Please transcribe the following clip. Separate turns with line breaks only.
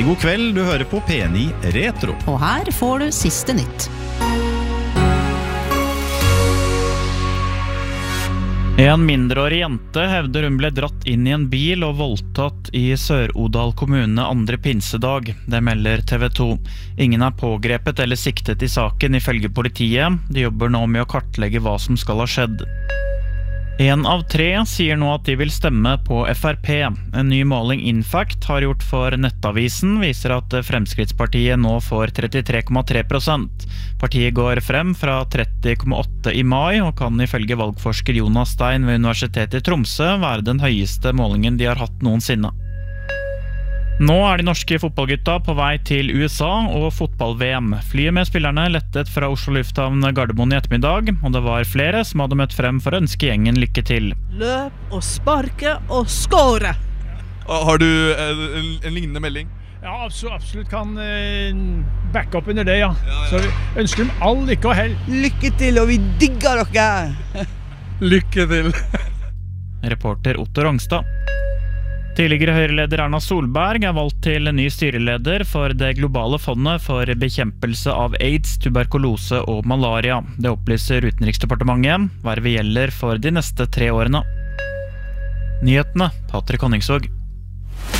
Riktig god kveld, du hører på P9 Retro.
Og her får du siste nytt.
En mindreårig jente hevder hun ble dratt inn i en bil og voldtatt i Sør-Odal kommune andre pinsedag. Det melder TV 2. Ingen er pågrepet eller siktet i saken ifølge politiet. De jobber nå med å kartlegge hva som skal ha skjedd. 1 av 3 sier nå at de vil stemme på FrP. En ny måling Infact har gjort for Nettavisen viser at Fremskrittspartiet nå får 33,3%. Partiet går frem fra 30,8% i mai og kan ifølge valgforsker Jonas Stein ved Universitetet i Tromsø være den høyeste målingen de har hatt noensinne. Nå er de norske fotballgutta på vei til USA og fotball-VM. Flyet med spillerne lettet fra Oslo Lufthavn Gardermoen i ettermiddag, og det var flere som hadde møtt frem for å ønske gjengen lykke til.
Løp og sparke og skåre!
Har du en lignende melding?
Ja, absolutt kan backe opp under det, ja. Så vi ønsker dem all lykke og hell.
Lykke til, og vi digger dere!
Lykke til!
Reporter Otto Rongstad. Tidligere Høyre-leder Erna Solberg er valgt til ny styreleder for det globale fondet for bekjempelse av AIDS, tuberkulose og malaria. Det opplyser Utenriksdepartementet. Vervet gjelder for de neste 3 årene. Nyhetene, Patrick Honningsvåg.